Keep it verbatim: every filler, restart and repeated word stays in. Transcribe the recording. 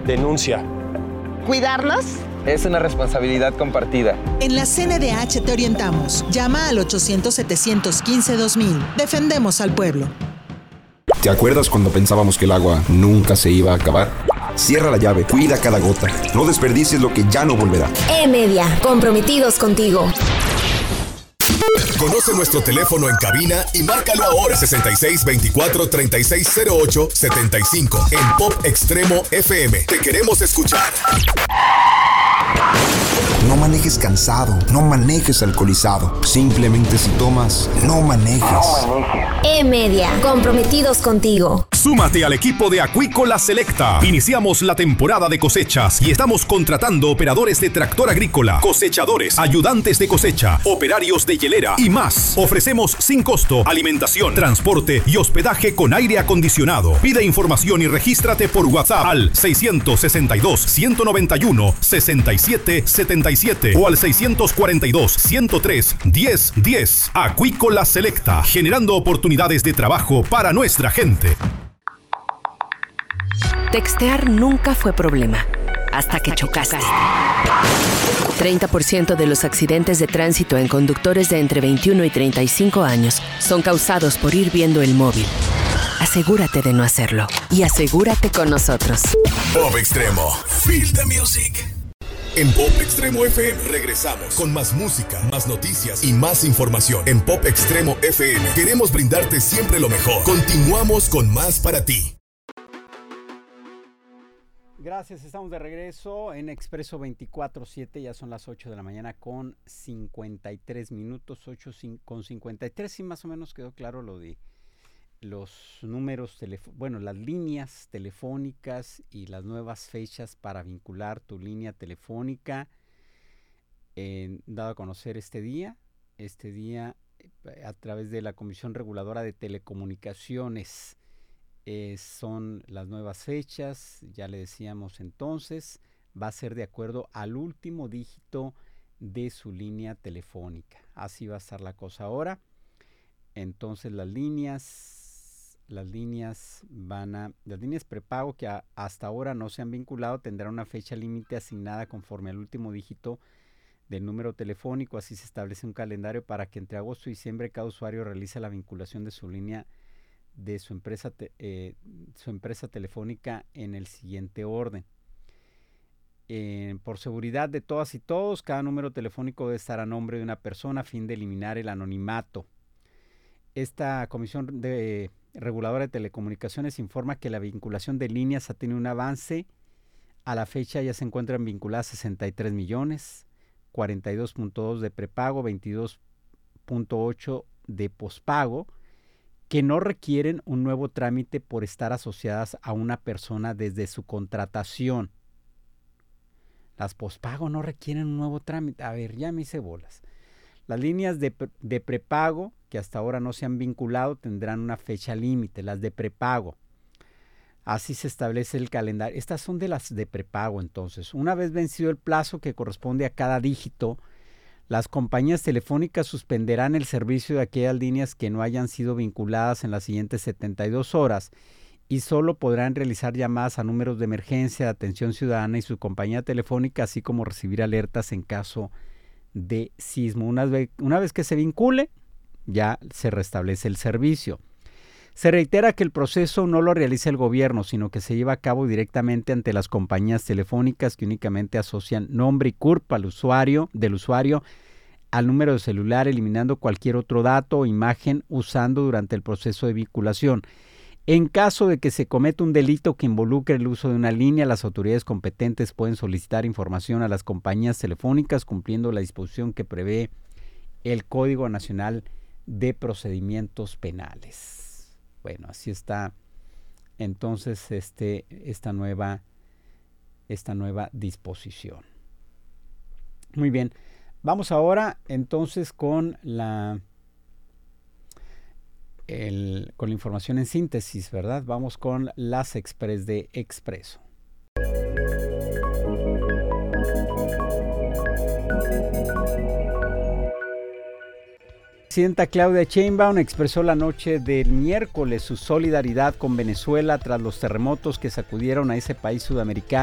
denuncia. ¿Cuidarnos? Es una responsabilidad compartida. En la C N D H te orientamos. Llama al ochocientos, setecientos quince, dos mil. Defendemos al pueblo. ¿Te acuerdas cuando pensábamos que el agua nunca se iba a acabar? Cierra la llave, cuida cada gota. No desperdicies lo que ya no volverá. E-Media, comprometidos contigo. Conoce nuestro teléfono en cabina y márcalo ahora. sesenta y seis, veinticuatro, treinta y seis cero ocho, setenta y cinco. En Pop Extremo F M. Te queremos escuchar. No manejes cansado, no manejes alcoholizado. Simplemente si tomas, no manejes. No manejes. E-Media, comprometidos contigo. Súmate al equipo de Acuícola Selecta. Iniciamos la temporada de cosechas y estamos contratando operadores de tractor agrícola, cosechadores, ayudantes de cosecha, operarios de hielera y más. Ofrecemos sin costo alimentación, transporte y hospedaje con aire acondicionado. Pide información y regístrate por WhatsApp al seiscientos sesenta y dos, ciento noventa y uno, sesenta y siete setenta y siete o al seiscientos cuarenta y dos, ciento tres, diez diez. Acuícola Selecta, generando oportunidades de trabajo para nuestra gente. Textear nunca fue problema, hasta que chocaste. treinta por ciento de los accidentes de tránsito en conductores de entre veintiuno y treinta y cinco años son causados por ir viendo el móvil. Asegúrate de no hacerlo y asegúrate con nosotros. Pop Extremo, feel the music. En Pop Extremo F M regresamos con más música, más noticias y más información. En Pop Extremo F M queremos brindarte siempre lo mejor. Continuamos con más para ti. Gracias, estamos de regreso en Expreso veinticuatro siete, ya son las ocho de la mañana con cincuenta y tres minutos, ocho con cincuenta y tres, sí, más o menos quedó claro lo de los números, telef- bueno, las líneas telefónicas y las nuevas fechas para vincular tu línea telefónica, eh, dado a conocer este día, este día eh, a través de la Comisión Reguladora de Telecomunicaciones. Eh, son las nuevas fechas, ya le decíamos entonces, va a ser de acuerdo al último dígito de su línea telefónica. Así va a estar la cosa ahora. Entonces las líneas, las líneas van a, las líneas prepago que a, hasta ahora no se han vinculado tendrán una fecha límite asignada conforme al último dígito del número telefónico. Así se establece un calendario para que entre agosto y diciembre cada usuario realice la vinculación de su línea de su empresa, te, eh, su empresa telefónica en el siguiente orden. Eh, por seguridad de todas y todos, cada número telefónico debe estar a nombre de una persona a fin de eliminar el anonimato. Esta Comisión de Reguladora de Telecomunicaciones informa que la vinculación de líneas ha tenido un avance. A la fecha ya se encuentran vinculadas sesenta y tres millones, cuarenta y dos punto dos de prepago, veintidós punto ocho de pospago, que no requieren un nuevo trámite por estar asociadas a una persona desde su contratación. Las pospago no requieren un nuevo trámite. A ver, ya me hice bolas. Las líneas de, de prepago, que hasta ahora no se han vinculado, tendrán una fecha límite, las de prepago. Así se establece el calendario. Estas son de las de prepago, entonces. Una vez vencido el plazo que corresponde a cada dígito, las compañías telefónicas suspenderán el servicio de aquellas líneas que no hayan sido vinculadas en las siguientes setenta y dos horas y solo podrán realizar llamadas a números de emergencia, de atención ciudadana y su compañía telefónica, así como recibir alertas en caso de sismo. Una vez, una vez que se vincule, ya se restablece el servicio. Se reitera que el proceso no lo realiza el gobierno, sino que se lleva a cabo directamente ante las compañías telefónicas que únicamente asocian nombre y C U R P al usuario, del usuario al número de celular, eliminando cualquier otro dato o imagen usando durante el proceso de vinculación. En caso de que se cometa un delito que involucre el uso de una línea, las autoridades competentes pueden solicitar información a las compañías telefónicas cumpliendo la disposición que prevé el Código Nacional de Procedimientos Penales. Bueno, así está entonces este, esta, nueva, esta nueva disposición. Muy bien, vamos ahora entonces con la, el, con la información en síntesis, ¿verdad? Vamos con las Express de Expreso. La presidenta Claudia Sheinbaum expresó la noche del miércoles su solidaridad con Venezuela tras los terremotos que sacudieron a ese país sudamericano.